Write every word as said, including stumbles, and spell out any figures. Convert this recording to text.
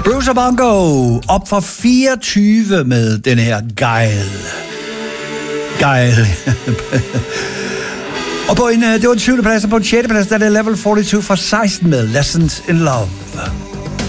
Bruce Obongo op for fireogtyve med den her Guile. Guile. Og på en, det var en syvende plads, og på en sjette plads, der er det level fireogtyve for seksten med Lessons in Love.